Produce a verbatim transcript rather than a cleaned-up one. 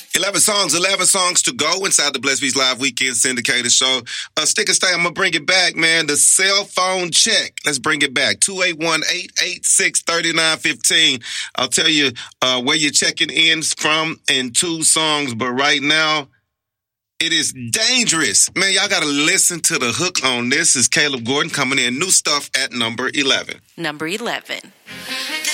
eleven songs, eleven songs to go inside the Blessed Beats Live Weekend Syndicated Show. Uh, stick and stay. I'm going to bring it back, man. The cell phone check. Let's bring it back. two eight one, eight eight six, three nine one five. I'll tell you uh, where you're checking in from in two songs, but right now, it is dangerous. Man, y'all got to listen to the hook on this. This is Caleb Gordon coming in. New stuff at number eleven. Number eleven.